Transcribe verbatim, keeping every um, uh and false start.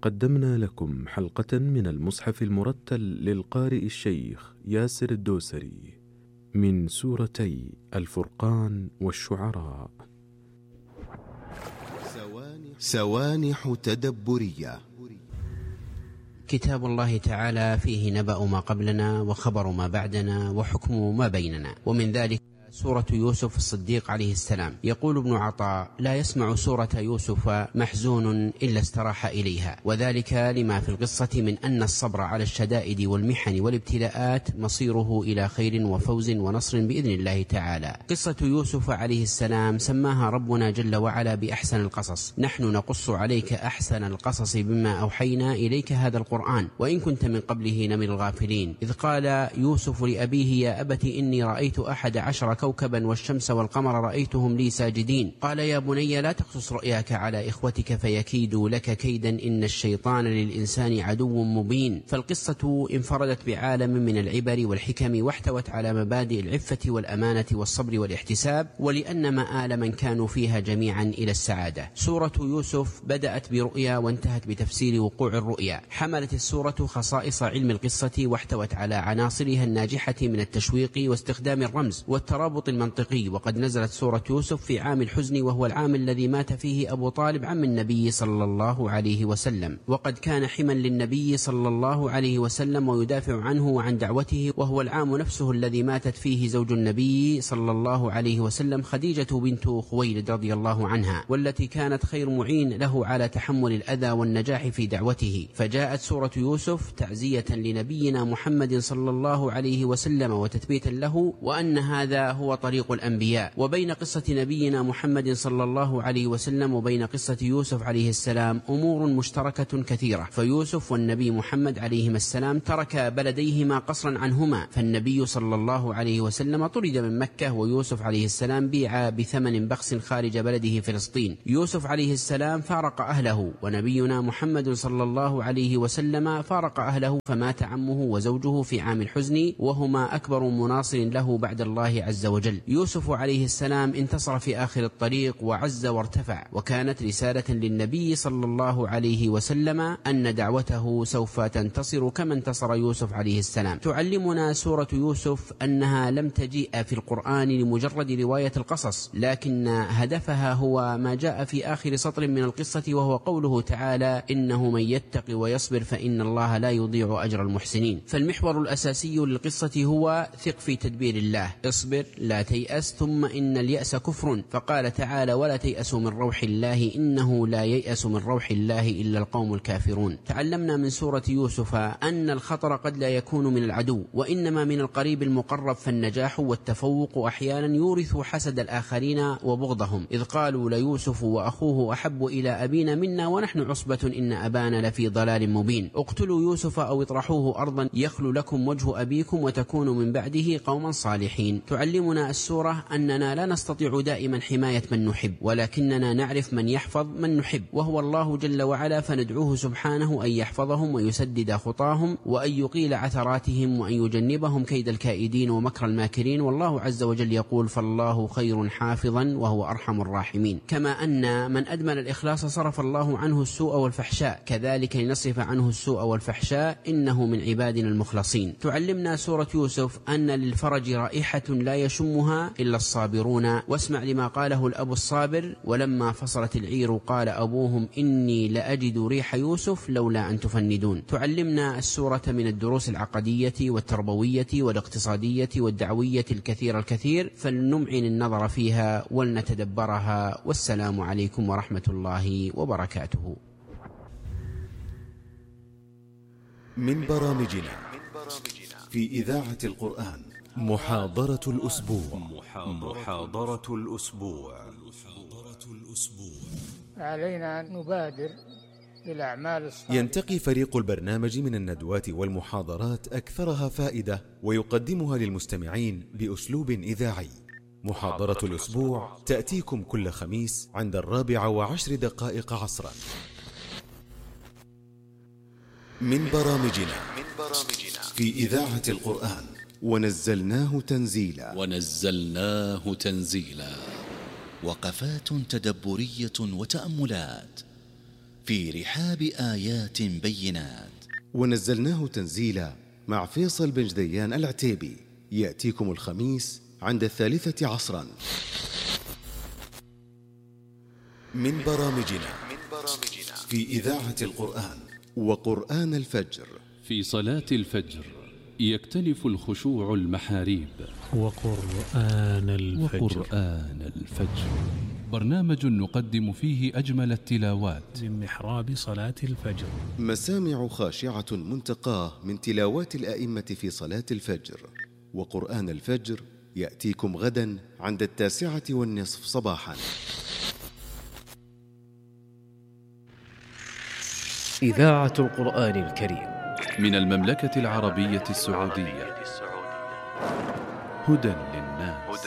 قدمنا لكم حلقة من المصحف المرتل للقارئ الشيخ ياسر الدوسري من سورتي الفرقان والشعراء. سوانح تدبرية. كتاب الله تعالى فيه نبأ ما قبلنا وخبر ما بعدنا وحكم ما بيننا، ومن ذلك سورة يوسف الصديق عليه السلام. يقول ابن عطاء: لا يسمع سورة يوسف محزون إلا استراح إليها، وذلك لما في القصة من أن الصبر على الشدائد والمحن والابتلاءات مصيره إلى خير وفوز ونصر بإذن الله تعالى. قصة يوسف عليه السلام سماها ربنا جل وعلا بأحسن القصص. نحن نقص عليك أحسن القصص بما أوحينا إليك هذا القرآن وإن كنت من قبله لمن الغافلين. إذ قال يوسف لأبيه: يا أبت إني رأيت أحد عشر كوكبا والشمس والقمر رأيتهم لي ساجدين. قال: يا بني لا تقصص رؤياك على إخوتك فيكيدوا لك كيدا إن الشيطان للإنسان عدو مبين. فالقصة انفردت بعالم من العبر والحكم، واحتوت على مبادئ العفة والأمانة والصبر والاحتساب، ولأن مآل من كانوا فيها جميعا إلى السعادة. سورة يوسف بدأت برؤيا وانتهت بتفسير وقوع الرؤيا. حملت السورة خصائص علم القصة، واحتوت على عناصرها الناجحة من التشويق واستخدام الرمز والترابط المنطقي. وقد نزلت سورة يوسف في عام الحزن، وهو العام الذي مات فيه أبو طالب عم النبي صلى الله عليه وسلم، وقد كان حما للنبي صلى الله عليه وسلم ويدافع عنه وعن دعوته، وهو العام نفسه الذي ماتت فيه زوج النبي صلى الله عليه وسلم خديجة بنت خويلد رضي الله عنها، والتي كانت خير معين له على تحمل الأذى والنجاح في دعوته. فجاءت سورة يوسف تعزية لنبينا محمد صلى الله عليه وسلم وتثبيتا له وأن هذا هو طريق الأنبياء. وبين قصة نبينا محمد صلى الله عليه وسلم وبين قصة يوسف عليه السلام أمور مشتركة كثيرة. فيوسف والنبي محمد عليهما السلام ترك بلديهما قصرا عنهما، فالنبي صلى الله عليه وسلم طرد من مكة، ويوسف عليه السلام بيع بثمن بخس خارج بلده فلسطين. يوسف عليه السلام فارق أهله، ونبينا محمد صلى الله عليه وسلم فارق أهله، فمات عمه وزوجه في عام الحزن، وهما أكبر مناصر له بعد الله عز وجل. يوسف عليه السلام انتصر في آخر الطريق وعز وارتفع، وكانت رسالة للنبي صلى الله عليه وسلم أن دعوته سوف تنتصر كما انتصر يوسف عليه السلام. تعلمنا سورة يوسف أنها لم تجيء في القرآن لمجرد رواية القصص، لكن هدفها هو ما جاء في آخر سطر من القصة، وهو قوله تعالى: إنه من يتق ويصبر فإن الله لا يضيع أجر المحسنين. فالمحور الأساسي للقصة هو ثق في تدبير الله، اصبر لا تيأس، ثم إن اليأس كفر. فقال تعالى: ولا تيأسوا من روح الله إنه لا ييأس من روح الله إلا القوم الكافرون. تعلمنا من سورة يوسف أن الخطر قد لا يكون من العدو، وإنما من القريب المقرب، فالنجاح والتفوق أحيانا يورث حسد الآخرين وبغضهم، إذ قالوا ليوسف وأخوه أحب إلى أبينا منا ونحن عصبة إن أبانا لفي ضلال مبين. اقتلوا يوسف أو اطرحوه أرضا يخل لكم وجه أبيكم وتكونوا من بعده قوما صالحين. تعلمنا السورة أننا لا نستطيع دائما حماية من نحب، ولكننا نعرف من يحفظ من نحب، وهو الله جل وعلا، فندعوه سبحانه أن يحفظهم ويسدد خطاهم وأن يقيل عثراتهم وأن يجنبهم كيد الكائدين ومكر الماكرين. والله عز وجل يقول: فالله خير حافظا وهو أرحم الراحمين. كما أن من أدمن الإخلاص صرف الله عنه السوء والفحشاء، كذلك لنصرف عنه السوء والفحشاء إنه من عبادنا المخلصين. تعلمنا سورة يوسف أن للفرج رائحة لا يشمها إلا الصابرون. واسمع لما قاله الأب الصابر: ولما فصلت العير قال أبوهم إني لأجد ريح يوسف لولا أن تفندون. تعلمنا السورة من الدروس العقدية والتربوية والاقتصادية والدعوية الكثير الكثير، فلنمعن النظر فيها ولنتدبرها. والسلام عليكم ورحمة الله وبركاته. من برامجنا في إذاعة القرآن محاضرة الأسبوع. محاضرة الأسبوع. علينا أن نبادر بالأعمال الصالحة. ينتقي فريق البرنامج من الندوات والمحاضرات أكثرها فائدة، ويقدمها للمستمعين بأسلوب إذاعي. محاضرة الأسبوع تأتيكم كل خميس عند الرابعة وعشر دقائق عصرا. من برامجنا في إذاعة القرآن ونزلناه تنزيلا ونزلناه تنزيلا وقفات تدبرية وتأملات في رحاب آيات بينات. ونزلناه تنزيلا مع فيصل بن جديان العتيبي، يأتيكم الخميس عند الثالثة عصرا. من برامجنا في إذاعة القرآن وقرآن الفجر. في صلاة الفجر يكتنف الخشوع المحاريب. وقرآن الفجر, وقرآن الفجر برنامج نقدم فيه أجمل التلاوات من محراب صلاة الفجر. مسامع خاشعة منتقاه من تلاوات الآئمة في صلاة الفجر. وقرآن الفجر يأتيكم غدا عند التاسعة والنصف صباحا. إذاعة القرآن الكريم من المملكة العربية السعودية. هدى